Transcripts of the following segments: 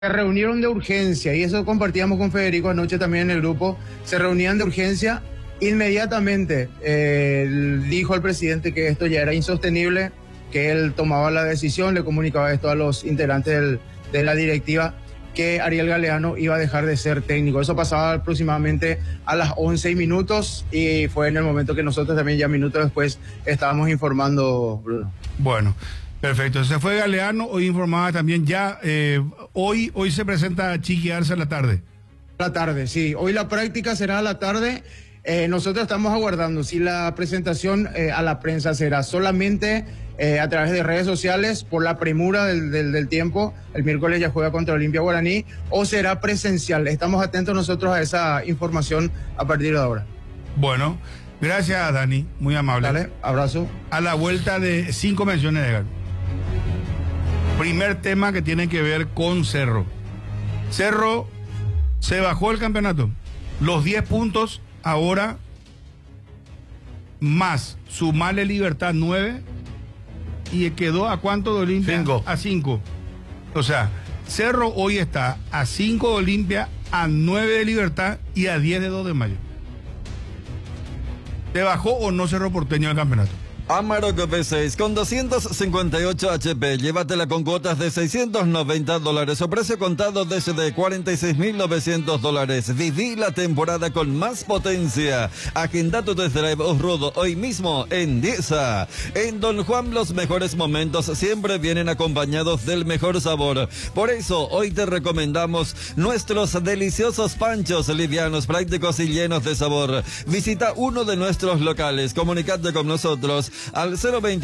Se reunieron de urgencia, y eso compartíamos con Federico anoche también en el grupo. Se reunían de urgencia. Inmediatamente dijo el presidente que esto ya era insostenible, que él tomaba la decisión, le comunicaba esto a los integrantes de la directiva, que Ariel Galeano iba a dejar de ser técnico. Eso pasaba aproximadamente a las 11 minutos, y fue en el momento que nosotros también ya minutos después estábamos informando, Bruno. Bueno, perfecto. Se fue Galeano, hoy informaba también ya, hoy se presenta Chiqui Arce a la tarde. A la tarde, sí. Hoy la práctica será a la tarde. Nosotros estamos aguardando si la presentación a la prensa será solamente a través de redes sociales por la premura del tiempo. El miércoles ya juega contra Olimpia Guaraní, o será presencial. Estamos atentos nosotros a esa información a partir de ahora. Bueno, gracias, Dani, muy amable. Dale, abrazo. A la vuelta de 5 menciones, Edgar. Primer tema que tiene que ver con Cerro. Cerro se bajó el campeonato. Los 10 puntos ahora, más sumarle Libertad 9, y quedó a cuánto de Olimpia? 5. A 5. O sea, Cerro hoy está a 5 de Olimpia, a 9 de Libertad y a 10 de 2 de Mayo. ¿Te bajó o no Cerro Porteño el campeonato? Amarok V6 con 258 HP, llévatela con cuotas de $690 o precio contado desde $46.900. Viví la temporada con más potencia. Agenda tu test drive off-road hoy mismo en Diesa. En Don Juan los mejores momentos siempre vienen acompañados del mejor sabor. Por eso hoy te recomendamos nuestros deliciosos panchos livianos, prácticos y llenos de sabor. Visita uno de nuestros locales, comunicate con nosotros al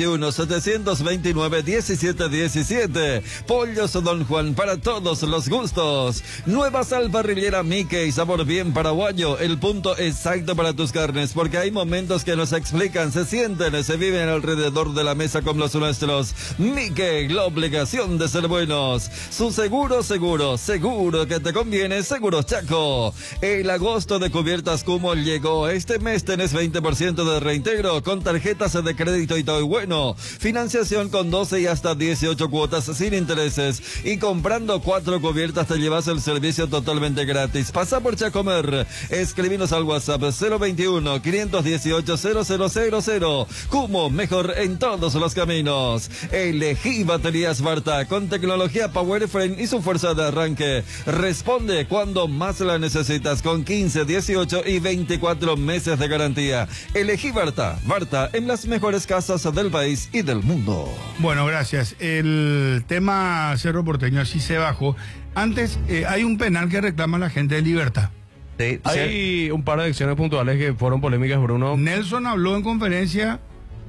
021-729-1717. Pollos Don Juan para todos los gustos. Nueva sal parrillera Mickey, sabor bien paraguayo, el punto exacto para tus carnes, porque hay momentos que nos explican, se sienten, se viven alrededor de la mesa con los nuestros. Mickey, la obligación de ser buenos. Su seguro que te conviene, Seguros Chaco. El agosto de cubiertas Cumo llegó. Este mes tenés 20% de reintegro con tarjetas de crédito y todo bueno. Financiación con 12 y hasta 18 cuotas sin intereses. Y comprando 4 cubiertas te llevas el servicio totalmente gratis. Pasa por Chacomer. Escribinos al WhatsApp 021-518-0000. Cumo, mejor en todos los caminos. Elegí baterías Barta con tecnología Power Frame y su fuerza de arranque. Responde cuando más la necesitas con 15, 18 y 24 meses de garantía. Elegí Barta en las mejores casas del país y del mundo. Bueno, gracias. El tema Cerro Porteño así se bajó. Antes hay un penal que reclama la gente de Libertad. Sí, hay un par de acciones puntuales que fueron polémicas, Bruno. Nelson habló en conferencia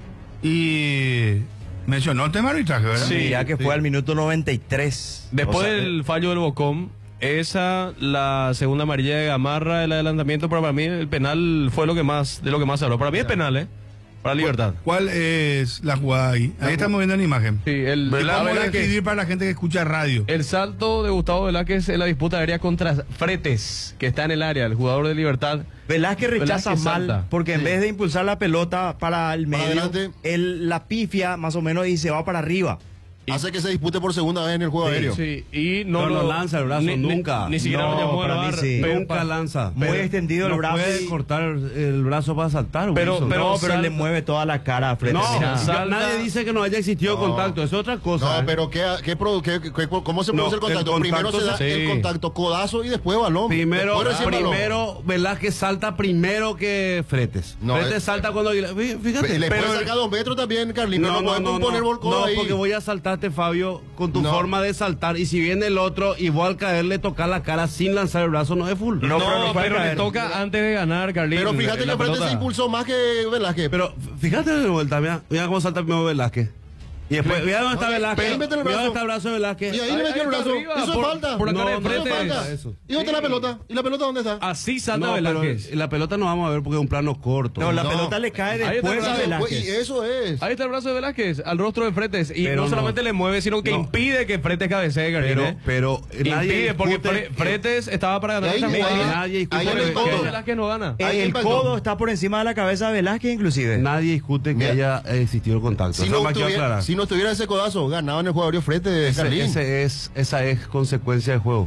y mencionó el tema de arbitraje, ¿verdad? Sí, ya que fue al minuto 93. Después del fallo del Bocón, la segunda amarilla de Gamarra, el adelantamiento, pero para mí el penal fue de lo que más se habló. Para mí es penal, para Libertad. ¿Cuál es la jugada ahí? Ahí estamos viendo la imagen. Sí, vamos a escribir para la gente que escucha radio. El salto de Gustavo Velázquez en la disputa aérea contra Fretes, que está en el área, el jugador de Libertad. Velázquez rechaza mal, porque en vez de impulsar la pelota para el medio, él la pifia más o menos y se va para arriba. Hace que se dispute por segunda vez en el juego aéreo. Sí, y no lanza el brazo, nunca. Ni siquiera lo llamó a grabar. Nunca lanza. Muy extendido el brazo. Puede cortar el brazo para saltar. Pero le mueve toda la cara a frente. Nadie dice que no haya existido contacto, es otra cosa. No, pero ¿cómo se produce el contacto? Primero se da el contacto, codazo y después balón. Primero Velázquez salta primero que Fretes. Fretes salta cuando... Fíjate. Le puede sacar 2 metros también, Carlín. No, porque voy a saltar, Fabio, con tu forma de saltar, y si viene el otro y vos al caer le toca la cara sin lanzar el brazo, no es full. Pero le toca antes de ganar, Carlín. Pero fíjate que Fretes se impulsó más que Velázquez. Pero fíjate de vuelta, mira cómo salta primero Velázquez. Y después, mira dónde está Velázquez. Mira dónde está el brazo de Velázquez. Y ahí le metió el brazo. Eso es falta. Por la cara de frente. ¿Y dónde está la pelota? ¿Y la pelota dónde está? Así salta Velázquez. La pelota no vamos a ver porque es un plano corto. No, la pelota le cae después a Velázquez. Y eso es. Ahí está el brazo de Velázquez, al rostro de Fretes. Y no solamente le mueve, sino que impide que Fretes cabecee, Carlín. Pero nadie porque Fretes estaba para ganar esa jugada. Nadie discute que Velázquez no gana. El codo está por encima de la cabeza de Velázquez, inclusive. Nadie discute que haya existido el contacto. Si no estuviera ese codazo, ganaba en el juego frente de Carlín. Esa es consecuencia del juego.